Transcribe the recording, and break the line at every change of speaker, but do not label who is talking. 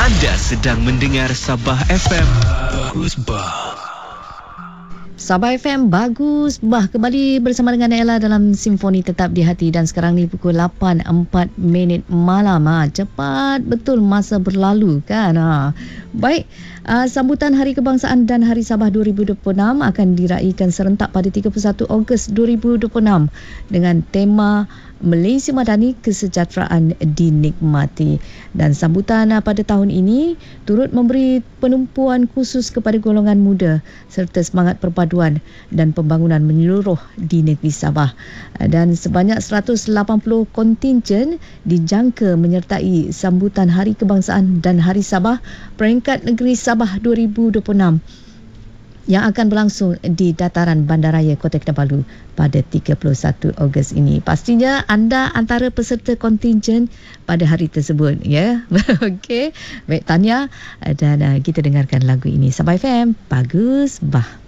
Anda sedang mendengar Sabah FM. Bagus bah.
Sabah FM Bagus Bah kembali bersama dengan Ella dalam Simfoni Tetap di Hati, dan sekarang ni pukul 8.04 malam. Cepat betul masa berlalu kan. Baik, sambutan Hari Kebangsaan dan Hari Sabah 2026 akan diraikan serentak pada 31 Ogos 2026 dengan tema Malaysia Madani, Kesejahteraan Dinikmati. Dan sambutan pada tahun ini turut memberi penumpuan khusus kepada golongan muda serta semangat perpaduan dan pembangunan menyeluruh di negeri Sabah. Dan sebanyak 180 kontingen dijangka menyertai sambutan Hari Kebangsaan dan Hari Sabah peringkat negeri Sabah 2026 yang akan berlangsung di dataran Bandaraya Kota Kinabalu pada 31 Ogos ini. Pastinya anda antara peserta kontingen pada hari tersebut, ya. Okey. Baik, Tanya, dan kita dengarkan lagu ini. Sabah FM Bagus Bah.